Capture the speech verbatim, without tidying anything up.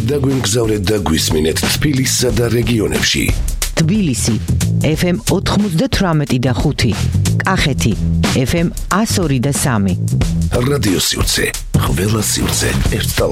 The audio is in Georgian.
დაგვიმგზავრეთ და გვისმინეთ თბილისსა და რეგიონებში. თბილისი ეფ ემ ოთხმოცდათვრამეტი და ხუთი, კახეთი ეფ ემ ასორი და სამი. რადიო სივრცე, ყველა სივრცე ერთად.